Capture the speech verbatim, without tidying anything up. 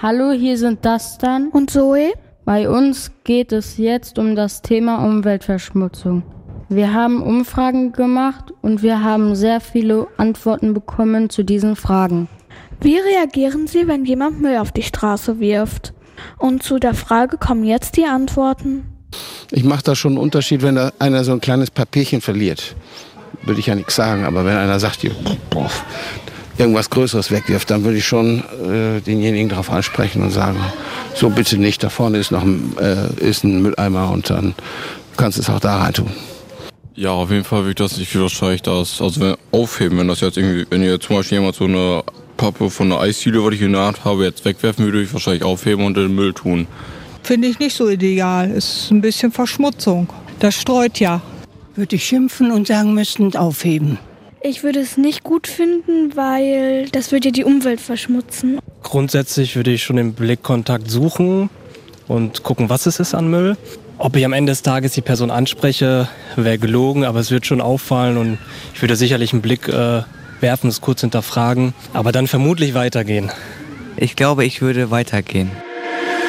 Hallo, hier sind Dastan und Zoe. Bei uns geht es jetzt um das Thema Umweltverschmutzung. Wir haben Umfragen gemacht und wir haben sehr viele Antworten bekommen zu diesen Fragen. Wie reagieren Sie, wenn jemand Müll auf die Straße wirft? Und zu der Frage kommen jetzt die Antworten. Ich mache da schon einen Unterschied, wenn da einer so ein kleines Papierchen verliert. Würde ich ja nichts sagen, aber wenn einer sagt, hier, boah, irgendwas Größeres wegwirft, dann würde ich schon äh, denjenigen darauf ansprechen und sagen, so bitte nicht, da vorne ist noch ein, äh, ist ein Mülleimer und dann kannst du es auch da rein tun. Ja, auf jeden Fall würde ich das nicht wahrscheinlich das, also wenn, aufheben, wenn das jetzt irgendwie, wenn ihr zum Beispiel jemand so eine Pappe von einer Eisdiele, was ich in der Hand habe, jetzt wegwerfen, würde ich wahrscheinlich aufheben und in den Müll tun. Finde ich nicht so ideal, ist ein bisschen Verschmutzung, das streut ja. Würde ich schimpfen und sagen müssen, aufheben. Ich würde es nicht gut finden, weil das würde ja die Umwelt verschmutzen. Grundsätzlich würde ich schon den Blickkontakt suchen und gucken, was es ist an Müll. Ob ich am Ende des Tages die Person anspreche, wäre gelogen, aber es wird schon auffallen und ich würde sicherlich einen Blick äh, werfen, es kurz hinterfragen, aber dann vermutlich weitergehen. Ich glaube, ich würde weitergehen.